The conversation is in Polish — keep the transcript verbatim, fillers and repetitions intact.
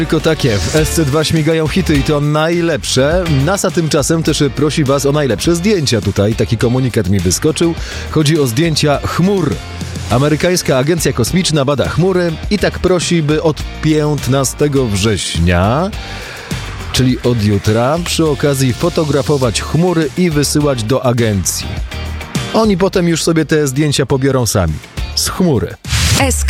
Tylko takie, w S C dwa śmigają hity i to najlepsze. NASA tymczasem też prosi was o najlepsze zdjęcia tutaj. Taki komunikat mi wyskoczył. Chodzi o zdjęcia chmur. Amerykańska Agencja Kosmiczna bada chmury i tak prosi, by od piętnastego września, czyli od jutra, przy okazji fotografować chmury i wysyłać do agencji. Oni potem już sobie te zdjęcia pobiorą sami. Z chmury. S K